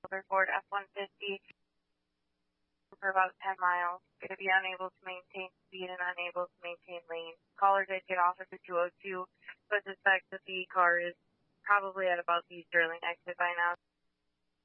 Silver Ford F-150 for about 10 miles. Going to be unable to maintain speed and unable to maintain lane. Caller did get off at the 202, but suspects that the car is probably at about the Sterling exit by now.